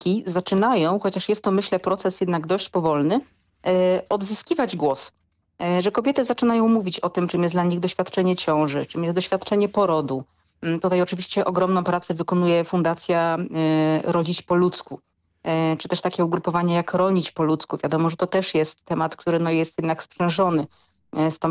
kobietki zaczynają, chociaż jest to, myślę, proces jednak dość powolny, odzyskiwać głos. Że kobiety zaczynają mówić o tym, czym jest dla nich doświadczenie ciąży, czym jest doświadczenie porodu. Tutaj oczywiście ogromną pracę wykonuje Fundacja Rodzić po ludzku, czy też takie ugrupowanie jak Rolnić po ludzku. Wiadomo, że to też jest temat, który jest jednak sprzężony z tą